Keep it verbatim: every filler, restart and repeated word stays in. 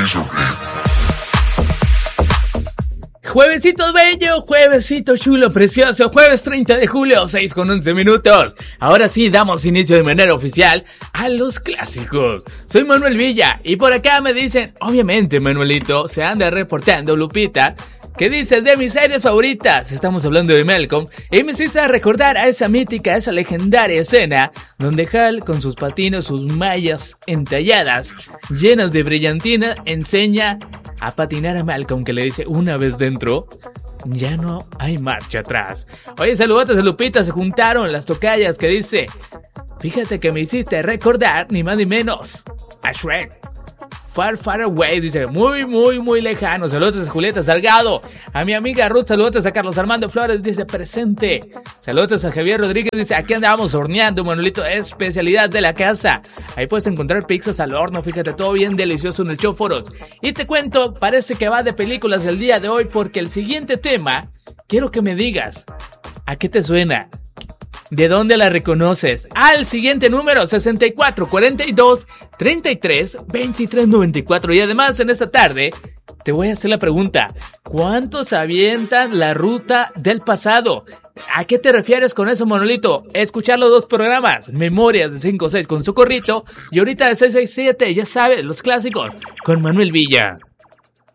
Juevesito bello, juevesito chulo, precioso, jueves treinta de julio, seis con once minutos. Ahora sí, damos inicio de manera oficial a los clásicos. Soy Manuel Villa y por acá me dicen, obviamente Manuelito, se anda reportando Lupita, que dice de mis series favoritas, estamos hablando de Malcolm, y me hizo recordar a esa mítica, esa legendaria escena donde Hal con sus patines, sus mallas entalladas, llenas de brillantina, enseña a patinar a Malcolm, que le dice una vez dentro, ya no hay marcha atrás. Oye, saludos a Lupita, se juntaron las tocallas que dice, fíjate que me hiciste recordar ni más ni menos a Shrek. Far, far away, dice, muy, muy, muy lejano. Saludos a Julieta Salgado. A mi amiga Ruth, saludos a Carlos Armando Flores, dice, presente. Saludos a Javier Rodríguez, dice, aquí andamos horneando, Manuelito, especialidad de la casa. Ahí puedes encontrar pizzas al horno, fíjate, todo bien delicioso en el Chóforos. Y te cuento, parece que va de películas el día de hoy, porque el siguiente tema, quiero que me digas, ¿a qué te suena? ¿De dónde la reconoces? Al siguiente número, sesenta y cuatro, cuarenta y dos, treinta y tres, veintitrés, noventa y cuatro. Y además, en esta tarde, te voy a hacer la pregunta, ¿cuántos avientan la ruta del pasado? ¿A qué te refieres con eso, Manolito? Escuchar los dos programas, Memorias de cinco seis con Socorrito y ahorita de seis seis siete, ya sabes, los clásicos, con Manuel Villa.